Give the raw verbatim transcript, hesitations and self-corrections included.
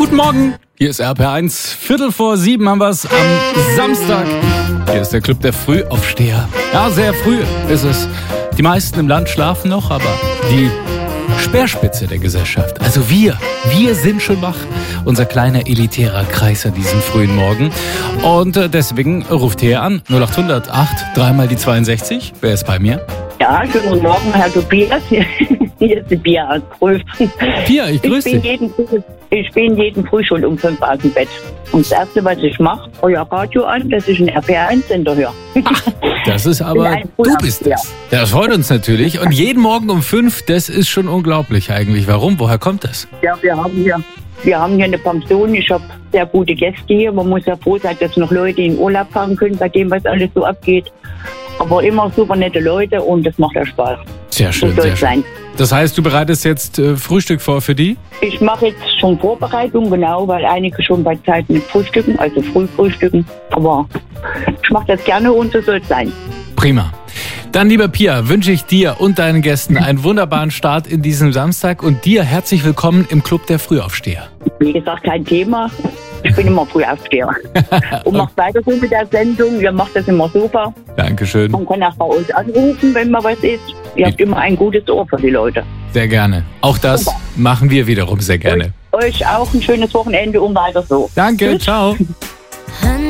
Guten Morgen, hier ist R P R eins. Viertel vor sieben haben wir es am Samstag. Hier ist der Club der Frühaufsteher. Ja, sehr früh ist es. Die meisten im Land schlafen noch, aber die Speerspitze der Gesellschaft, also wir, wir sind schon wach. Unser kleiner elitärer Kreis an diesem frühen Morgen. Und deswegen ruft her an, null acht hundert acht, dreimal die zweiundsechzig. Wer ist bei mir? Ja, schönen guten Morgen, Herr Tobias. Hier ist die Pia aus Prüf. Pia, ich grüße ich bin dich. jeden, ich bin jeden Früh schon um fünf aus dem Bett. Und das Erste, was ich mache, euer Radio an, dass ich einen R P R eins Sender höre. Das ist aber, du bist es. Das freut uns natürlich. Und jeden Morgen um fünf, das ist schon unglaublich eigentlich. Warum? Woher kommt das? Ja, wir haben hier, wir haben hier eine Pension. Ich habe sehr gute Gäste hier. Man muss ja froh sein, dass noch Leute in Urlaub fahren können, bei dem, was alles so abgeht. Aber immer super nette Leute und das macht ja Spaß. Sehr schön, So soll sehr es schön. sein. Das heißt, du bereitest jetzt äh, Frühstück vor für die? Ich mache jetzt schon Vorbereitung, genau, weil einige schon bei Zeiten nicht frühstücken, also früh frühstücken. Aber ich mache das gerne und so soll es sein. Prima. Dann, lieber Pia, wünsche ich dir und deinen Gästen einen wunderbaren Start in diesem Samstag und dir herzlich willkommen im Club der Frühaufsteher. Wie gesagt, kein Thema. Ich bin immer Frühaufsteher. Und macht weiter so mit der Sendung. Ihr macht das immer super. Dankeschön. Man kann auch bei uns anrufen, wenn mal was ist. Ihr habt immer ein gutes Ohr für die Leute. Sehr gerne. Auch das Super. machen wir wiederum sehr gerne. Euch auch ein schönes Wochenende und weiter so. Danke, Tschüss. ciao.